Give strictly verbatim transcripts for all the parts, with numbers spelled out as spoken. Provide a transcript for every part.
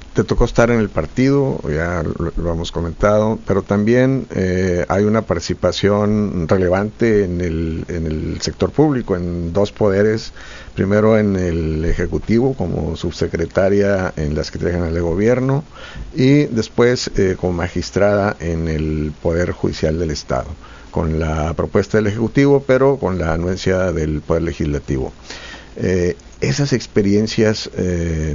te tocó estar en el partido, ya lo, lo hemos comentado, pero también eh, hay una participación relevante en el, en el sector público, en dos poderes, primero en el Ejecutivo como subsecretaria en la Secretaría General de Gobierno y después eh, como magistrada en el Poder Judicial del Estado, con la propuesta del Ejecutivo, pero con la anuencia del Poder Legislativo. Eh, esas experiencias, eh,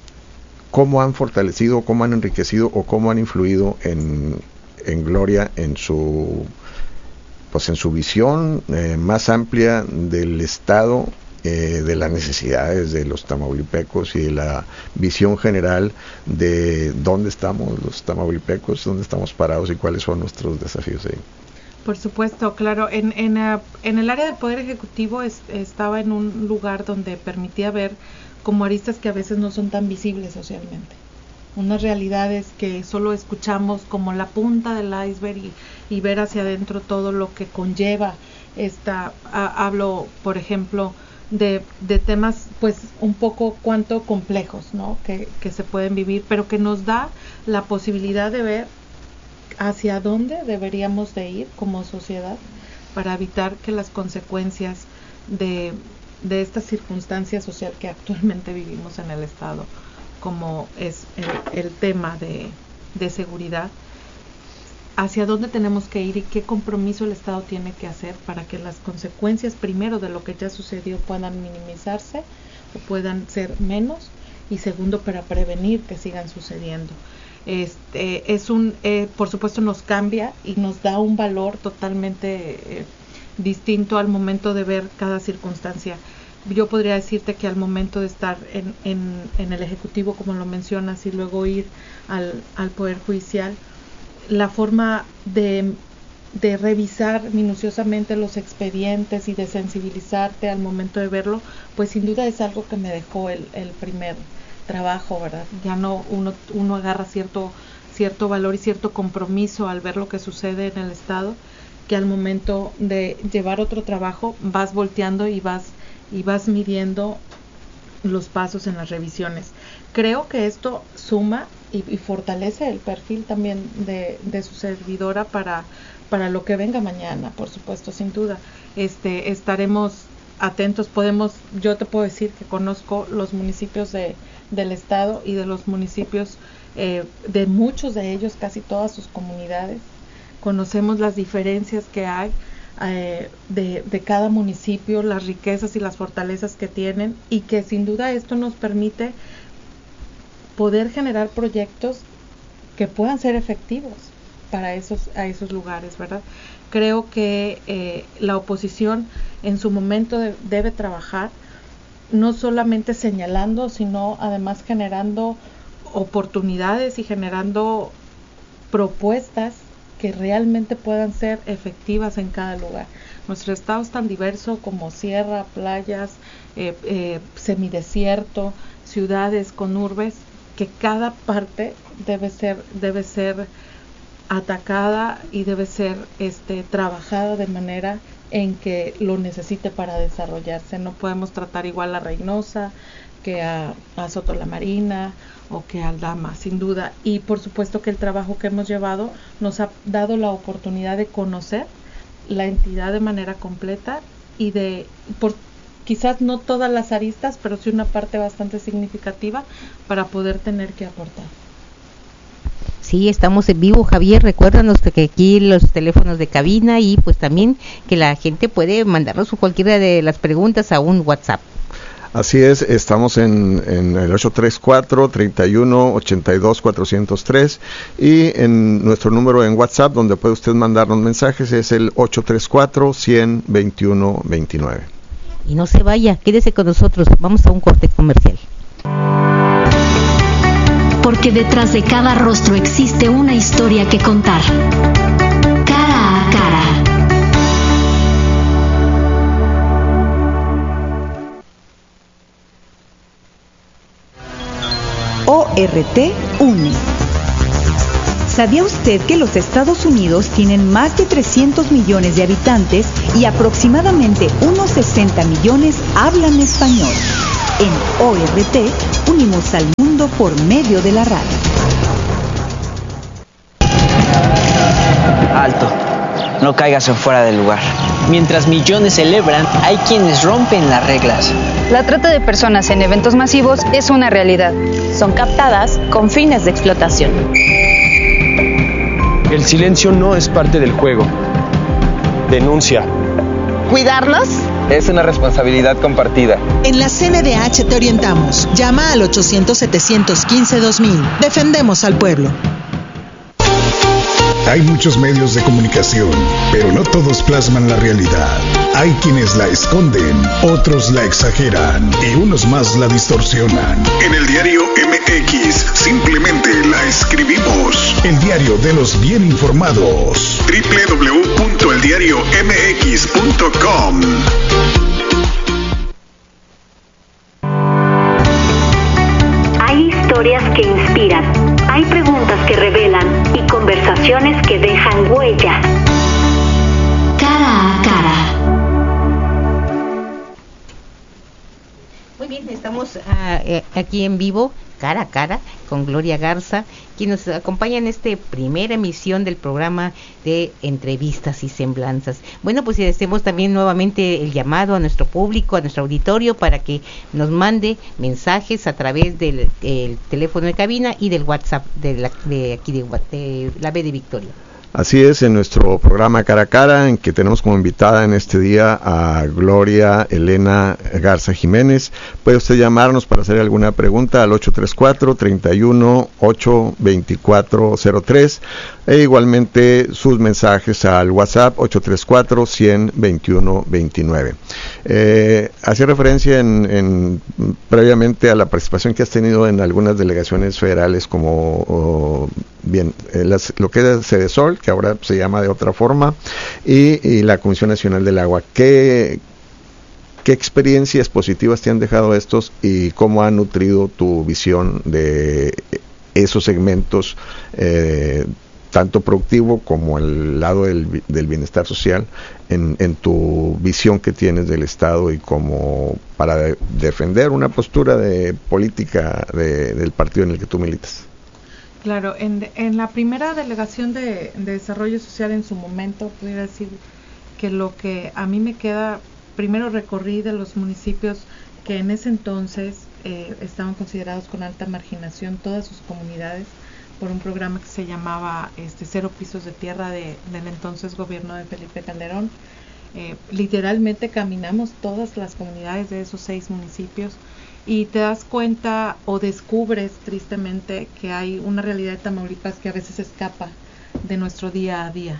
¿cómo han fortalecido, cómo han enriquecido o cómo han influido en, en Gloria en su, pues en su visión eh, más amplia del Estado, eh, de las necesidades de los tamaulipecos y de la visión general de dónde estamos los tamaulipecos, dónde estamos parados y cuáles son nuestros desafíos ahí? Por supuesto, claro. En, en, uh, en el área del Poder Ejecutivo es, estaba en un lugar donde permitía ver como aristas que a veces no son tan visibles socialmente. Unas realidades que solo escuchamos como la punta del iceberg y, y ver hacia adentro todo lo que conlleva esta, a, hablo por ejemplo de, de temas pues un poco cuanto complejos, ¿no? Que, que se pueden vivir, pero que nos da la posibilidad de ver hacia dónde deberíamos de ir como sociedad para evitar que las consecuencias de, de esta circunstancia social que actualmente vivimos en el Estado, como es el, el tema de, de seguridad, hacia dónde tenemos que ir y qué compromiso el Estado tiene que hacer para que las consecuencias primero de lo que ya sucedió puedan minimizarse o puedan ser menos, y segundo para prevenir que sigan sucediendo. Este es un eh, por supuesto nos cambia y nos da un valor totalmente eh, distinto al momento de ver cada circunstancia. Yo podría decirte que al momento de estar en, en, en el Ejecutivo, como lo mencionas, y luego ir al, al Poder Judicial, la forma de, de revisar minuciosamente los expedientes y de sensibilizarte al momento de verlo, pues sin duda es algo que me dejó el, el primer trabajo, ¿verdad? Ya no uno uno agarra cierto cierto valor y cierto compromiso al ver lo que sucede en el Estado, que al momento de llevar otro trabajo vas volteando y vas y vas midiendo los pasos en las revisiones. Creo que esto suma y, y fortalece el perfil también de, de su servidora para para lo que venga mañana, por supuesto, sin duda. Este estaremos atentos. Podemos, yo te puedo decir que conozco los municipios de del Estado y de los municipios, eh, de muchos de ellos, casi todas sus comunidades. Conocemos las diferencias que hay eh, de, de cada municipio, las riquezas y las fortalezas que tienen, y que sin duda esto nos permite poder generar proyectos que puedan ser efectivos para esos, a esos lugares, ¿verdad? Creo que eh, la oposición en su momento de, debe trabajar no solamente señalando, sino además generando oportunidades y generando propuestas que realmente puedan ser efectivas en cada lugar. Nuestro estado es tan diverso como sierra, playas, eh, eh, semidesierto, ciudades con urbes, que cada parte debe ser, debe ser atacada y debe ser este, trabajada de manera en que lo necesite para desarrollarse. No podemos tratar igual a Reynosa que a, a Soto la Marina o que a Aldama, sin duda. Y por supuesto que el trabajo que hemos llevado nos ha dado la oportunidad de conocer la entidad de manera completa y de, por quizás no todas las aristas, pero sí una parte bastante significativa para poder tener que aportar. Sí, estamos en vivo, Javier. Recuérdanos que aquí los teléfonos de cabina, y pues también que la gente puede mandarnos cualquiera de las preguntas a un WhatsApp. Así es, estamos en, en el ocho tres cuatro, treinta y uno, ochenta y dos, cuatrocientos tres, y en nuestro número en WhatsApp donde puede usted mandarnos mensajes es el ocho tres cuatro, cien, veintiuno, veintinueve. Y no se vaya, quédese con nosotros, vamos a un corte comercial. Porque detrás de cada rostro existe una historia que contar. Cara a cara. O R T une. ¿Sabía usted que los Estados Unidos tienen más de trescientos millones de habitantes y aproximadamente unos sesenta millones hablan español? En O R T Unimos al mundo por medio de la radio. Alto, no caigas en fuera del lugar. Mientras millones celebran, hay quienes rompen las reglas. La trata de personas en eventos masivos es una realidad. Son captadas con fines de explotación. El silencio no es parte del juego. Denuncia. ¿Cuidarlos? Es una responsabilidad compartida. En la C N D H te orientamos. Llama al ochocientos, setecientos quince, dos mil. Defendemos al pueblo. Hay muchos medios de comunicación, pero no todos plasman la realidad. Hay quienes la esconden, otros la exageran y unos más la distorsionan. En el diario M X simplemente la escribimos. El diario de los bien informados. doble u doble u doble u punto el diario m x punto com. Hay historias que inspiran, hay preguntas que revelan y conversaciones que dejan huella. Cara a cara. Muy bien, estamos uh, eh, aquí en vivo, cara a cara, con Gloria Garza, quien nos acompaña en esta primera emisión del programa de Entrevistas y Semblanzas. Bueno, pues hacemos también nuevamente el llamado a nuestro público, a nuestro auditorio, para que nos mande mensajes a través del el teléfono de cabina y del WhatsApp de, la, de aquí de, de la B de Victoria. Así es, en nuestro programa Cara a Cara, en que tenemos como invitada en este día a Gloria Elena Garza Jiménez, puede usted llamarnos para hacer alguna pregunta al ocho tres cuatro, tres uno ocho, dos cuatro cero tres e igualmente sus mensajes al WhatsApp ocho tres cuatro, cien, veintiuno veintinueve. Eh, hacía referencia en, en, previamente a la participación que has tenido en algunas delegaciones federales como oh, bien, eh, las, lo que es Cedesol, que ahora se llama de otra forma, y, y la Comisión Nacional del Agua. ¿Qué, qué experiencias positivas te han dejado estos y cómo ha nutrido tu visión de esos segmentos, eh, tanto productivo como el lado del, del bienestar social, en, en tu visión que tienes del Estado y como para de, defender una postura de política de, del partido en el que tú militas? Claro, en, en la primera delegación de, de desarrollo social en su momento, pudiera decir que lo que a mí me queda, primero recorrí de los municipios que en ese entonces eh, estaban considerados con alta marginación, todas sus comunidades, por un programa que se llamaba este, Cero Pisos de Tierra de, del entonces gobierno de Felipe Calderón. Eh, literalmente caminamos todas las comunidades de esos seis municipios y te das cuenta o descubres tristemente que hay una realidad de Tamaulipas que a veces escapa de nuestro día a día.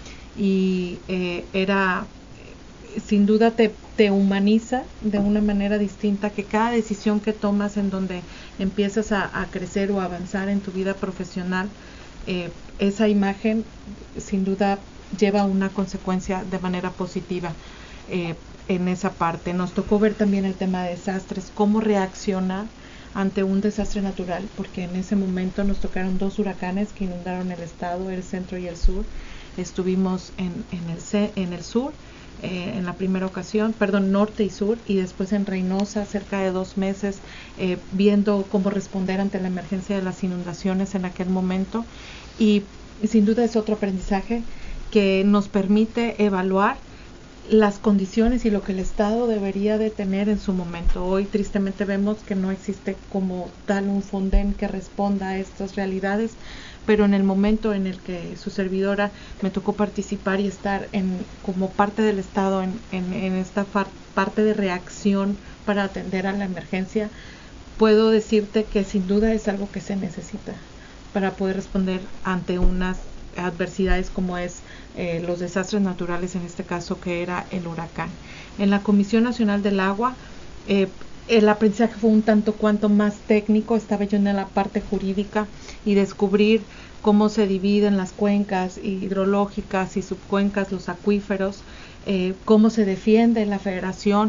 Y eh, era, sin duda te, te humaniza de una manera distinta, que cada decisión que tomas en donde empiezas a, a crecer o avanzar en tu vida profesional, eh, esa imagen sin duda lleva una consecuencia de manera positiva. Eh, en esa parte. Nos tocó ver también el tema de desastres, cómo reaccionar ante un desastre natural, porque en ese momento nos tocaron dos huracanes que inundaron el estado, el centro y el sur. Estuvimos en, en, el, en el sur, eh, en la primera ocasión, perdón, norte y sur, y después en Reynosa, cerca de dos meses, eh, viendo cómo responder ante la emergencia de las inundaciones en aquel momento. Y, y sin duda es otro aprendizaje que nos permite evaluar las condiciones y lo que el Estado debería de tener en su momento. Hoy tristemente vemos que no existe como tal un Fonden que responda a estas realidades, pero en el momento en el que su servidora me tocó participar y estar en como parte del Estado en, en, en esta far, parte de reacción para atender a la emergencia, puedo decirte que sin duda es algo que se necesita para poder responder ante unas adversidades como es eh, los desastres naturales, en este caso que era el huracán. En la Comisión Nacional del Agua, eh, el aprendizaje fue un tanto cuanto más técnico. Estaba yo en la parte jurídica y descubrir cómo se dividen las cuencas hidrológicas y subcuencas, los acuíferos, eh, cómo se defiende la federación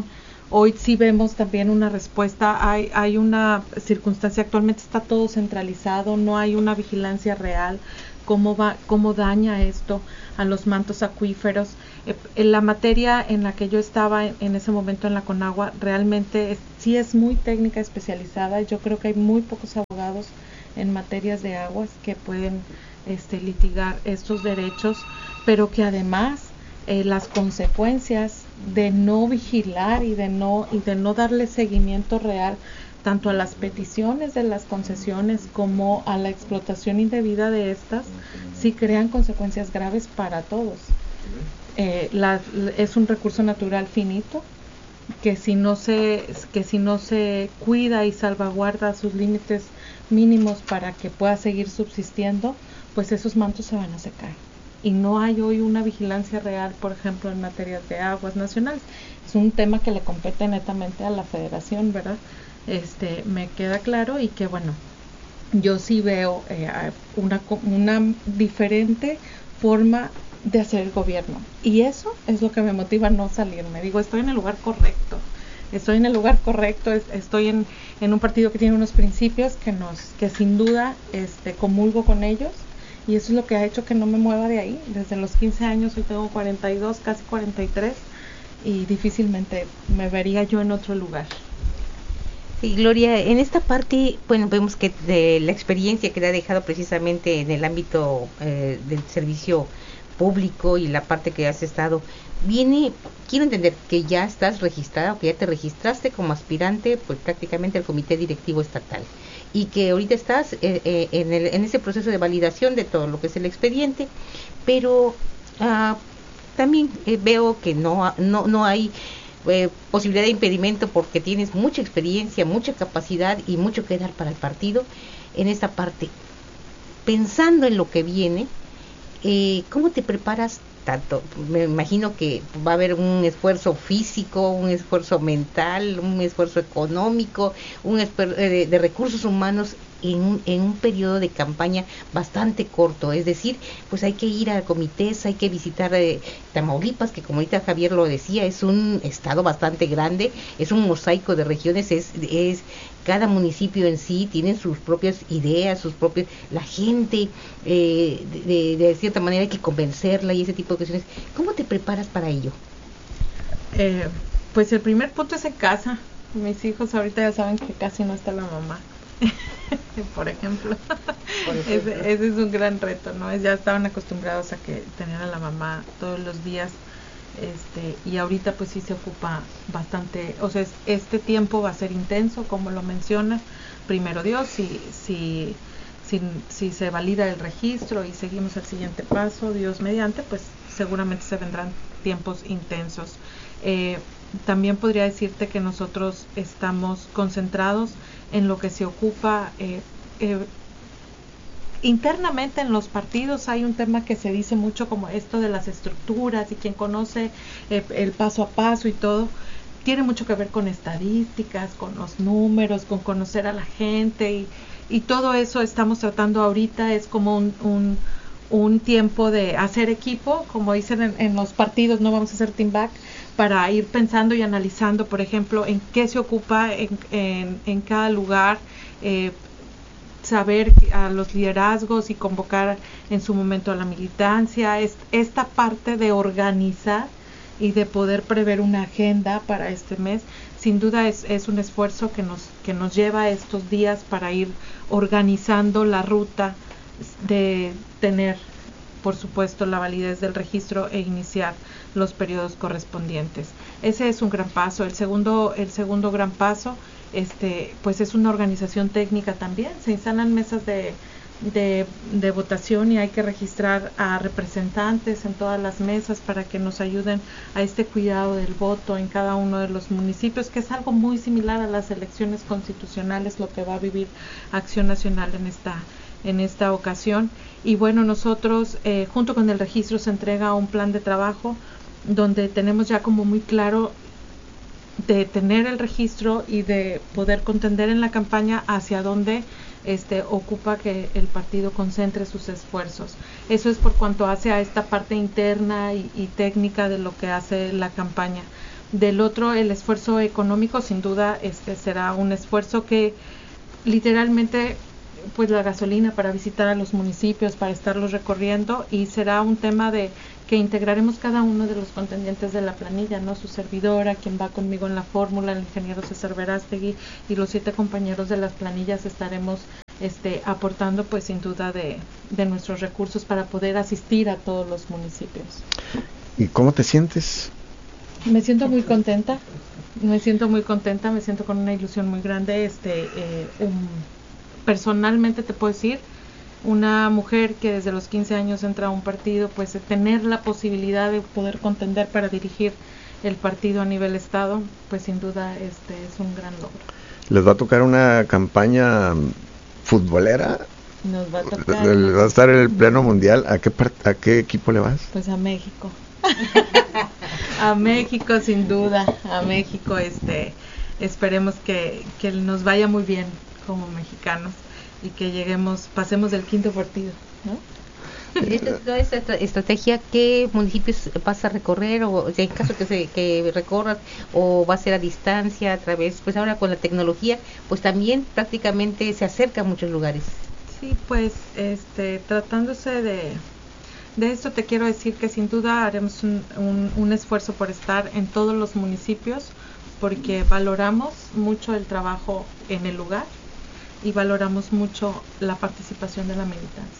Hoy sí vemos también una respuesta, hay, hay una circunstancia, actualmente está todo centralizado, no hay una vigilancia real, cómo va, cómo daña esto a los mantos acuíferos. Eh, en la materia en la que yo estaba en, en ese momento en la Conagua, realmente es, sí es muy técnica especializada, yo creo que hay muy pocos abogados en materias de aguas que pueden este, litigar estos derechos, pero que además eh, las consecuencias de no vigilar y de no y de no darle seguimiento real tanto a las peticiones de las concesiones como a la explotación indebida de estas, sí crean consecuencias graves para todos. Eh, la, es un recurso natural finito que si no se que si no se cuida y salvaguarda sus límites mínimos para que pueda seguir subsistiendo, pues esos mantos se van a secar. Y no hay hoy una vigilancia real, por ejemplo, en materias de aguas nacionales. Es un tema que le compete netamente a la Federación, ¿verdad? Este, me queda claro, y que bueno, yo sí veo eh, una, una diferente forma de hacer el gobierno. Y eso es lo que me motiva a no salirme. Digo, estoy en el lugar correcto. Estoy en el lugar correcto, estoy en, en un partido que tiene unos principios que nos que sin duda este, comulgo con ellos. Y eso es lo que ha hecho que no me mueva de ahí. Desde los quince años, hoy tengo cuarenta y dos, casi cuarenta y tres, y difícilmente me vería yo en otro lugar. Sí, Gloria, en esta parte, bueno, vemos que de la experiencia que te ha dejado precisamente en el ámbito eh, del servicio público y la parte que has estado, viene, quiero entender que ya estás registrada o que ya te registraste como aspirante, pues prácticamente al comité directivo estatal, y que ahorita estás eh, eh, en, el, en ese proceso de validación de todo lo que es el expediente, pero uh, también eh, veo que no, no, no hay eh, posibilidad de impedimento porque tienes mucha experiencia, mucha capacidad y mucho que dar para el partido en esta parte. Pensando en lo que viene, eh, ¿cómo te preparas tanto? Me imagino que va a haber un esfuerzo físico, un esfuerzo mental, un esfuerzo económico, un esfuerzo de, de recursos humanos en un, en un periodo de campaña bastante corto. Es decir, pues hay que ir a comités, hay que visitar eh, Tamaulipas, que como ahorita Javier lo decía, es un estado bastante grande, es un mosaico de regiones, es, es cada municipio en sí tiene sus propias ideas, sus propios, la gente eh, de, de cierta manera hay que convencerla y ese tipo de cuestiones. ¿Cómo te preparas para ello? Eh, pues el primer punto es en casa. Mis hijos ahorita ya saben que casi no está la mamá. Por ejemplo, Por ejemplo. Ese, ese es un gran reto, ¿no? Ya estaban acostumbrados a que tener a la mamá todos los días, este, y ahorita pues sí se ocupa bastante, o sea, es, este tiempo va a ser intenso, como lo menciona, primero Dios, si, si, si, si se valida el registro y seguimos el siguiente paso, Dios mediante, pues seguramente se vendrán tiempos intensos. Eh, también podría decirte que nosotros estamos concentrados en lo que se ocupa eh, eh, internamente en los partidos. Hay un tema que se dice mucho como esto de las estructuras, y quien conoce eh, el paso a paso y todo, tiene mucho que ver con estadísticas, con los números, con conocer a la gente, y, y todo eso estamos tratando ahorita. Es como un, un, un tiempo de hacer equipo, como dicen en, en los partidos, no vamos a hacer team back, para ir pensando y analizando, por ejemplo, en qué se ocupa en, en, en cada lugar, eh, saber a los liderazgos y convocar en su momento a la militancia, es, esta parte de organizar y de poder prever una agenda para este mes, sin duda es, es un esfuerzo que nos, que nos lleva estos días para ir organizando la ruta de tener, por supuesto, la validez del registro e iniciar los periodos correspondientes. Ese es un gran paso. El segundo, el segundo gran paso, este, pues es una organización técnica también. Se instalan mesas de, de, de votación y hay que registrar a representantes en todas las mesas para que nos ayuden a este cuidado del voto en cada uno de los municipios, que es algo muy similar a las elecciones constitucionales, lo que va a vivir Acción Nacional en esta en esta ocasión. Y bueno, nosotros eh, junto con el registro se entrega un plan de trabajo donde tenemos ya como muy claro de tener el registro y de poder contender en la campaña hacia dónde este ocupa que el partido concentre sus esfuerzos. Eso es por cuanto hace a esta parte interna y, y técnica de lo que hace la campaña. Del otro, el esfuerzo económico, sin duda, este será un esfuerzo que literalmente, pues la gasolina para visitar a los municipios, para estarlos recorriendo, y será un tema de que integraremos cada uno de los contendientes de la planilla, ¿no? Su servidora, quien va conmigo en la fórmula, el ingeniero César Verástegui, y los siete compañeros de las planillas estaremos este aportando, pues sin duda, de, de nuestros recursos para poder asistir a todos los municipios. ¿Y cómo te sientes? Me siento muy contenta, me siento muy contenta, me siento con una ilusión muy grande. Este, eh, un, personalmente te puedo decir, una mujer que desde los quince años entra a un partido, pues eh, tener la posibilidad de poder contender para dirigir el partido a nivel estado, pues sin duda este es un gran logro. ¿Les va a tocar una campaña futbolera? Nos va a tocar. ¿Va a estar en el pleno mundial? ¿A qué, a qué equipo le vas? Pues a México. A México, sin duda, a México. Este, esperemos que, que nos vaya muy bien como mexicanos y que lleguemos, pasemos del quinto partido, ¿no? Toda esta estrategia, ¿qué municipios vas a recorrer? O, o sea, en caso que se que recorras, o va a ser a distancia, a través, pues ahora con la tecnología, pues también prácticamente se acerca a muchos lugares. Sí, pues, este, tratándose de de esto, te quiero decir que sin duda haremos un, un, un esfuerzo por estar en todos los municipios, porque valoramos mucho el trabajo en el lugar y valoramos mucho la participación de la militancia.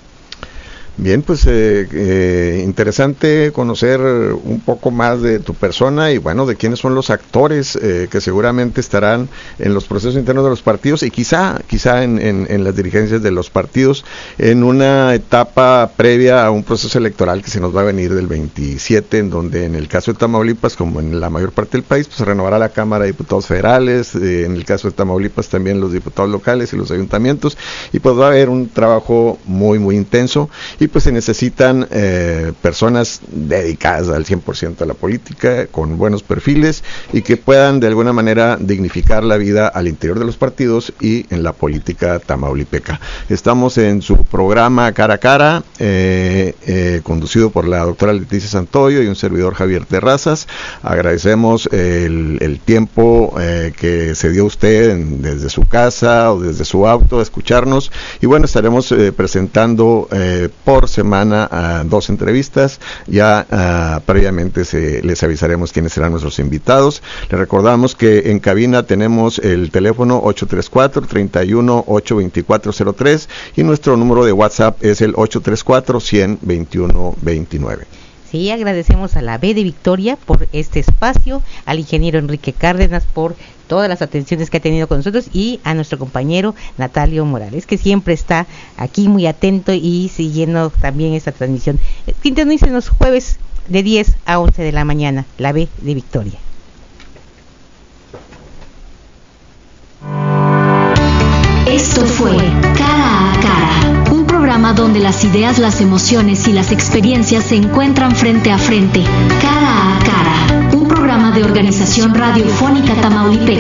Bien, pues eh, eh, interesante conocer un poco más de tu persona y bueno, de quiénes son los actores eh, que seguramente estarán en los procesos internos de los partidos y quizá, quizá en, en, en las dirigencias de los partidos en una etapa previa a un proceso electoral que se nos va a venir del veintisiete, en donde en el caso de Tamaulipas, como en la mayor parte del país, pues se renovará la Cámara de Diputados Federales, eh, en el caso de Tamaulipas también los diputados locales y los ayuntamientos, y pues va a haber un trabajo muy, muy intenso y pues se necesitan eh, personas dedicadas al cien por ciento a la política, con buenos perfiles y que puedan de alguna manera dignificar la vida al interior de los partidos y en la política tamaulipeca. Estamos en su programa Cara a Cara, eh, eh, conducido por la doctora Leticia Santoyo y un servidor Javier Terrazas. Agradecemos el, el tiempo eh, que se dio usted en, desde su casa o desde su auto a escucharnos y bueno, estaremos eh, presentando eh, por semana a uh, dos entrevistas, ya uh, previamente se, les avisaremos quiénes serán nuestros invitados. Les recordamos que en cabina tenemos el teléfono ocho tres cuatro, tres uno, ocho dos cuatro cero tres y nuestro número de WhatsApp es el ocho tres cuatro, cien, veintiuno veintinueve. Sí, agradecemos a la B de Victoria por este espacio, al ingeniero Enrique Cárdenas por todas las atenciones que ha tenido con nosotros y a nuestro compañero Natalio Morales, que siempre está aquí muy atento y siguiendo también esta transmisión. Sintonicen los jueves de diez a once de la mañana, la B de Victoria. Esto fue Cara a Cara, un programa donde las ideas, las emociones y las experiencias se encuentran frente a frente. Cara a Cara, un programa de Organización Radiofónica Tamaulipeca.